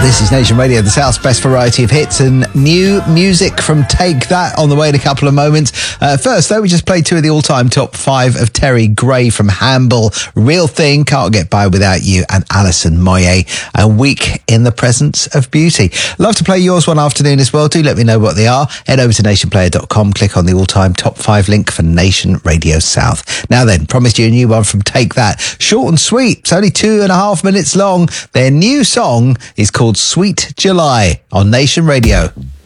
This is Nation Radio, the South's best variety of hits and new music from Take That on the way in a couple of moments. First, though, we just played two of the all-time top 5 of Terry Gray from Hamble. Real Thing, Can't Get By Without You, and Alison Moyet, A Week in the Presence of Beauty. Love to play yours one afternoon as well. Do let me know what they are. Head over to nationplayer.com, click on the all-time top 5 link for Nation Radio South. Now then, promised you a new one from Take That. Short and sweet. It's only 2.5 minutes long. Their new song is called Sweet July on Nation Radio.